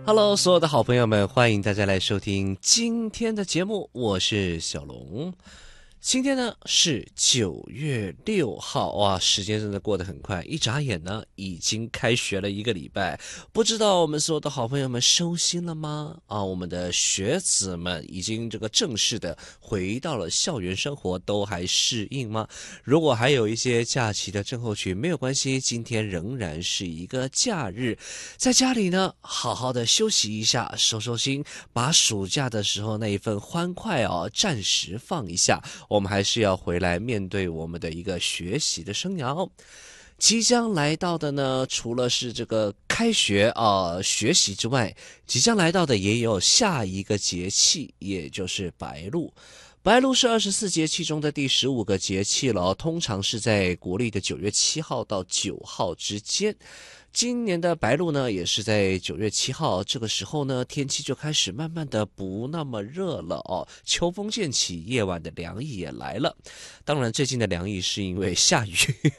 Hello，所有的好朋友们，欢迎大家来收听今天的节目，我是小龙。今天呢是9月6号，哇，时间真的过得很快，一眨眼呢已经开学了1个礼拜。不知道我们所有的好朋友们收心了吗？我们的学子们已经这个正式的回到了校园生活，都还适应吗？如果还有一些假期的症候群，没有关系，今天仍然是一个假日，在家里呢好好的休息一下，收收心，把暑假的时候那一份欢快暂时放一下。我们还是要回来面对我们的一个学习的生涯。即将来到的呢，除了是这个开学学习之外，即将来到的也有下一个节气，也就是白露。白露是24节气中的第15个节气了，通常是在国历的9月7号到9号之间。今年的白露呢，也是在9月7号，这个时候呢，天气就开始慢慢的不那么热了秋风渐起，夜晚的凉意也来了。当然，最近的凉意是因为下雨，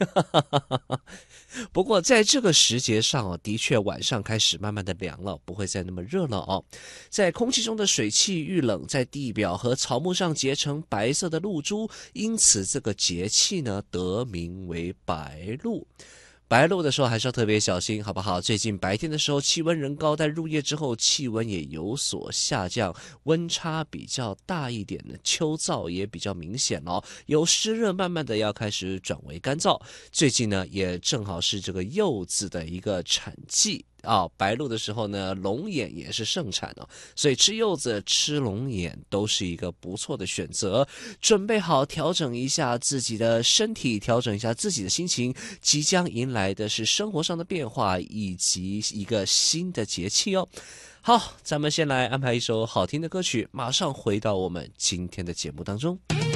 不过在这个时节上的确晚上开始慢慢的凉了，不会再那么热了在空气中的水汽遇冷，在地表和草木上结成白色的露珠，因此这个节气呢得名为白露。白露的时候还是要特别小心，好不好？最近白天的时候气温仍高，但入夜之后气温也有所下降，温差比较大一点的，秋燥也比较明显由湿热慢慢的要开始转为干燥。最近呢，也正好是这个柚子的一个产季白露的时候呢，龙眼也是盛产所以吃柚子、吃龙眼都是一个不错的选择。准备好调整一下自己的身体，调整一下自己的心情，即将迎来的是生活上的变化以及一个新的节气好，咱们先来安排一首好听的歌曲，马上回到我们今天的节目当中。